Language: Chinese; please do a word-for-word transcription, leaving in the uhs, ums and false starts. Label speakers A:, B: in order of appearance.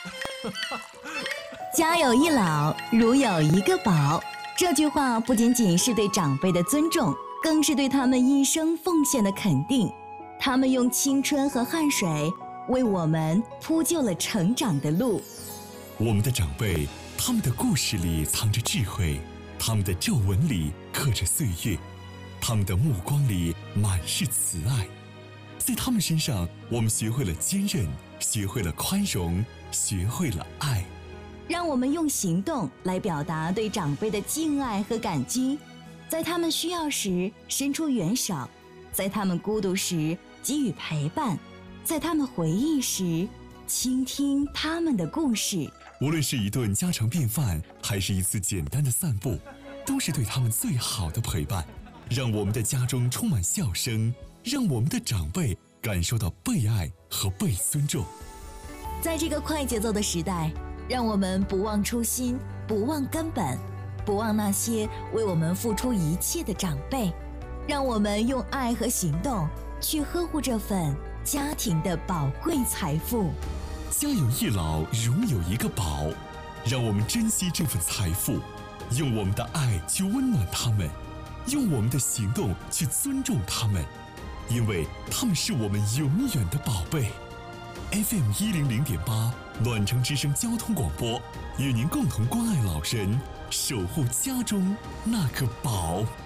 A: 家有一老，如有一个宝。这句话不仅仅是对长辈的尊重，更是对他们一生奉献的肯定。他们用青春和汗水为我们铺就了成长的路。
B: 我们的长辈，他们的故事里藏着智慧，他们的皱纹里刻着岁月，他们的目光里满是慈爱。在他们身上，我们学会了坚韧，学会了宽容，学会了爱。
A: 让我们用行动来表达对长辈的敬爱和感激，在他们需要时伸出援手，在他们孤独时给予陪伴，在他们回忆时倾听他们的故事。
B: 无论是一顿家常便饭，还是一次简单的散步，都是对他们最好的陪伴。让我们的家中充满笑声，让我们的长辈感受到被爱和被尊重。
A: 在这个快节奏的时代，让我们不忘初心，不忘根本，不忘那些为我们付出一切的长辈。让我们用爱和行动去呵护这份家庭的宝贵财富。
B: 家有一老，如有一个宝。让我们珍惜这份财富，用我们的爱去温暖他们，用我们的行动去尊重他们，因为他们是我们永远的宝贝。F M 一零零点八，暖城之声交通广播，与您共同关爱老人，守护家中那个宝。